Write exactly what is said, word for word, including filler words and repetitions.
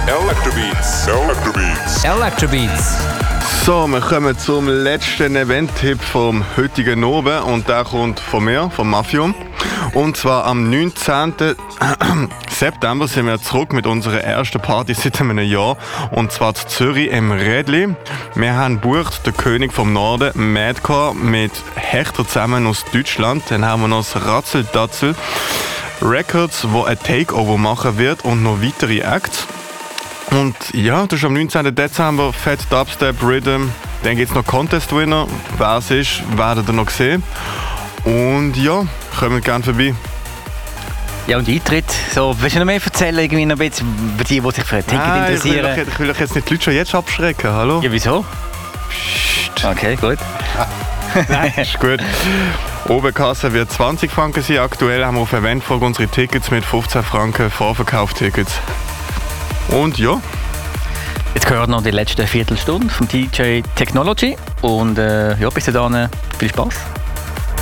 Electrobeats. Electrobeats. Electrobeats. So, wir kommen zum letzten Event-Tipp vom heutigen Abend und der kommt von mir, vom Mafium. Und zwar am neunzehnten September sind wir zurück mit unserer ersten Party seit einem Jahr. Und zwar zu Zürich im Rädli. Wir haben gebucht den König vom Norden, Madcore, mit Hechter zusammen aus Deutschland. Dann haben wir noch das Ratzel-Datzel Records, wo ein Takeover machen wird und noch weitere Acts. Und ja, das ist am neunzehnten Dezember, Fat Dubstep Rhythm. Dann gibt es noch Contest Winner. Wer es ist, werdet ihr noch sehen. Und ja, kommt gerne vorbei. Ja, und Eintritt, so, willst du noch mehr erzählen, irgendwie noch ein bisschen, über die, die sich für ein Ticket Nein, interessieren? Ich will, ich will doch jetzt nicht die Leute schon jetzt abschrecken, hallo? Ja, wieso? Psst. Okay, gut. Nein, ist gut. Oberkasse wird zwanzig Franken sein. Aktuell haben wir auf Eventfolge unsere Tickets mit fünfzehn Franken Vorverkauftickets. Und ja. Jetzt gehört noch die letzte Viertelstunde vom D J Technology. Und äh, ja, bis dahin viel Spaß.